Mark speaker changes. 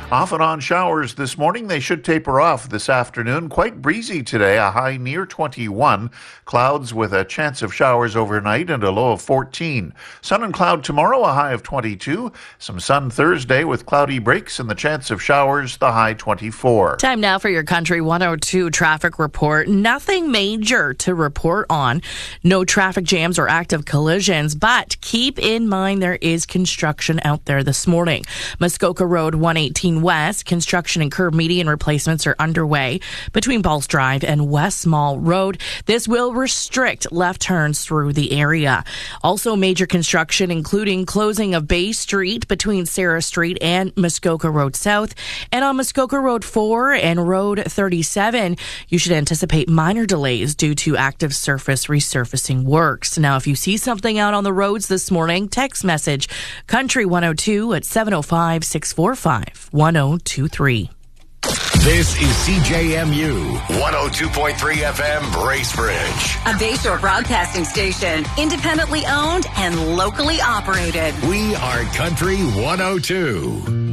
Speaker 1: Off and on showers this morning. They should taper off this afternoon. Quite breezy today, a high near 21. Clouds with a chance of showers overnight and a low of 14. Sun and cloud tomorrow, a high of 22. Some sun Thursday with cloudy breaks and the chance of showers, the high 24.
Speaker 2: Time now for your Country 102 traffic report. Nothing major to report on. No traffic jams or active collisions, but keep in mind there is construction out there this morning. Muskoka Road 118 West, construction and curb median replacements are underway between Balls Drive and West Mall Road. This will restrict left turns through the area. Also major construction including closing of Bay Street between Sarah Street and Muskoka Road South. And on Muskoka Road 4 and Road 37, you should anticipate minor delays due to active surface resurfacing works. Now, if you see something out on the roads this morning, text message Country 102 at 705-645-1023.
Speaker 3: This is CJMU 102.3 FM Bracebridge.
Speaker 4: A Bayshore broadcasting station, independently owned and locally operated.
Speaker 3: We are Country 102.